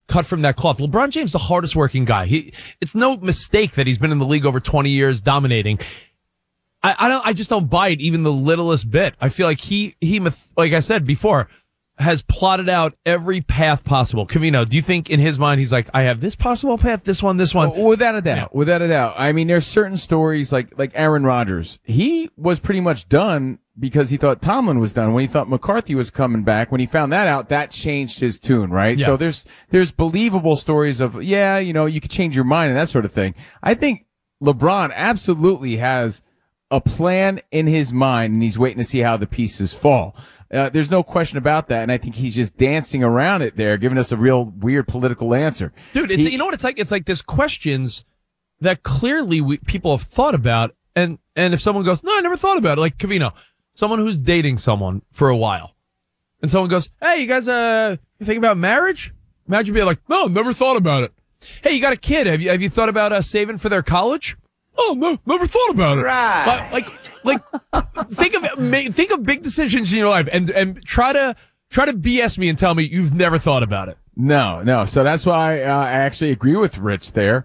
cut from that cloth. LeBron James, the hardest working guy. It's no mistake that he's been in the league over 20 years dominating. I just don't buy it even the littlest bit. I feel like he, like I said before, has plotted out every path possible. Covino, do you think in his mind he's like, I have this possible path, this one? Without a doubt. Without a doubt. I mean, there's certain stories like Aaron Rodgers. He was pretty much done because he thought Tomlin was done. When he thought McCarthy was coming back, when he found that out, that changed his tune, right? Yeah. So there's believable stories of, you could change your mind and that sort of thing. I think LeBron absolutely has a plan in his mind, and he's waiting to see how the pieces fall. There's no question about that, and I think he's just dancing around it there, giving us a real weird political answer. Dude, you know what it's like? It's like there's questions that clearly people have thought about, and if someone goes, no, I never thought about it, like Covino, someone who's dating someone for a while, and someone goes, hey, you guys, you think about marriage? Imagine being like, no, never thought about it. Hey, you got a kid. Have you thought about saving for their college? Oh, no, never thought about it. Right. Like, think of big decisions in your life and try to BS me and tell me you've never thought about it. No. So that's why I actually agree with Rich there.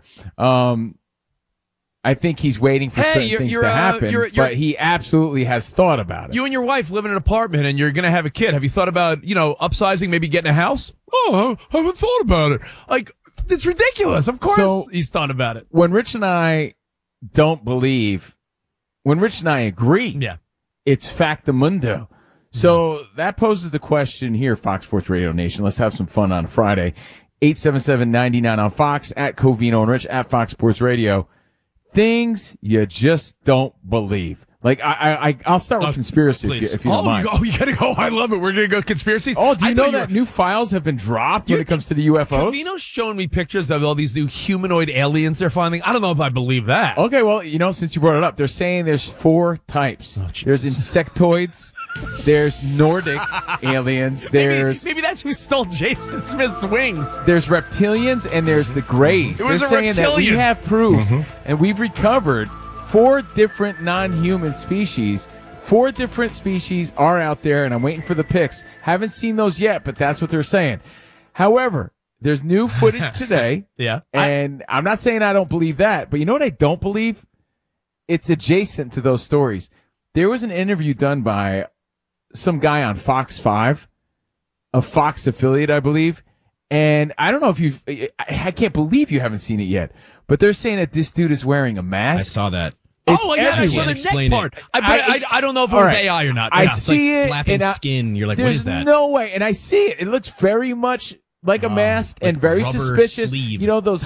I think he's waiting for certain things to happen, but he absolutely has thought about it. You and your wife live in an apartment and you're going to have a kid. Have you thought about, upsizing, maybe getting a house? Oh, I haven't thought about it. Like, it's ridiculous. Of course he's thought about it. When Rich and I don't believe, when Rich and I agree, it's factamundo. So that poses the question here, Fox Sports Radio Nation. Let's have some fun on a Friday. 877-99 on Fox, at Covino and Rich, at Fox Sports Radio. Things you just don't believe. Like, I'll start with conspiracy if you don't mind. You gotta go. I love it. We're gonna go conspiracies. Oh, do you know that new files have been dropped when it comes to the UFOs? Covino's showing me pictures of all these new humanoid aliens they're finding. I don't know if I believe that. Okay, well, since you brought it up, they're saying there's 4 types. There's insectoids, there's Nordic aliens, maybe that's who stole Jason Smith's wings. There's reptilians, and there's the Greys. It was they're a saying reptilian. that we have proof, and we've recovered 4 different non-human species. 4 different species are out there, and I'm waiting for the pics. Haven't seen those yet, but that's what they're saying. However, there's new footage today. Yeah. And I'm not saying I don't believe that, but you know what I don't believe? It's adjacent to those stories. There was an interview done by some guy on Fox 5, a Fox affiliate, I believe. And I don't know if I can't believe you haven't seen it yet, but they're saying that this dude is wearing a mask. I saw that. I saw the neck part. I don't know if it was AI or not. I see like it. Flapping skin. You're like, what is that? There's no way. And I see it. It looks very much like a mask and very rubber suspicious. sleeve. Those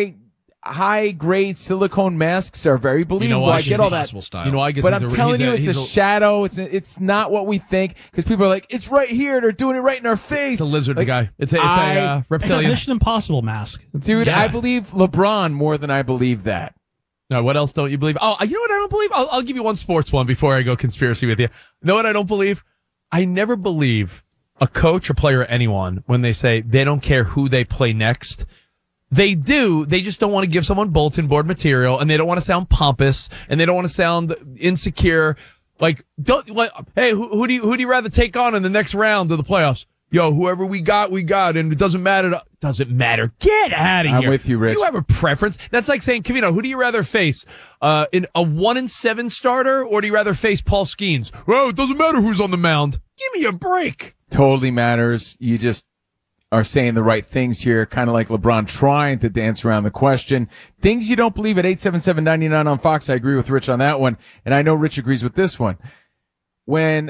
high grade silicone masks are very believable. I get all that. Style. I guess but I'm telling you, it's a shadow. It's not what we think, because people are like, it's right here. They're doing it right in our face. It's a lizard guy. It's a It's a reptilian. Mission Impossible mask. Dude, I believe LeBron more than I believe that. No, what else don't you believe? Oh, you know what I don't believe? I'll give you one sports one before I go conspiracy with you. You know what I don't believe? I never believe a coach or player or anyone when they say they don't care who they play next. They do. They just don't want to give someone bulletin board material, and they don't want to sound pompous, and they don't want to sound insecure. Like, hey, who do you rather take on in the next round of the playoffs? Yo, whoever we got, and it doesn't matter. Doesn't matter. Get out of here. I'm with you, Rich. You have a preference. That's like saying, Covino, who do you rather face? In a 1-7 starter, or do you rather face Paul Skeens? Well, it doesn't matter who's on the mound. Give me a break. Totally matters. You just are saying the right things here, kind of like LeBron trying to dance around the question. Things you don't believe at 877-99 on Fox. I agree with Rich on that one, and I know Rich agrees with this one. When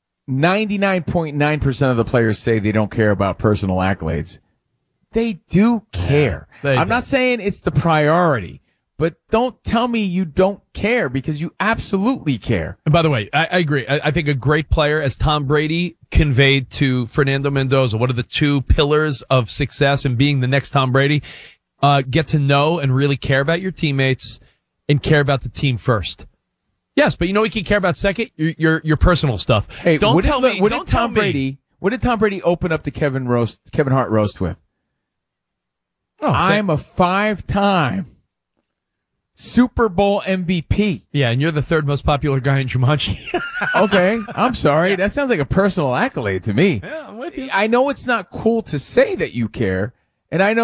99.9% of the players say they don't care about personal accolades, they do care. I'm not saying it's the priority, but don't tell me you don't care, because you absolutely care. And by the way, I agree. I think a great player, as Tom Brady conveyed to Fernando Mendoza, what are the 2 pillars of success and being the next Tom Brady? Get to know and really care about your teammates and care about the team first. Yes, but you know what you can care about second? Your personal stuff. Hey, don't tell me. What did Tom Brady open up the Kevin Hart roast with? I'm a 5-time Super Bowl MVP. Yeah, and you're the 3rd most popular guy in Jumanji. Okay, I'm sorry. That sounds like a personal accolade to me. Yeah, I'm with you. I know it's not cool to say that you care, and I know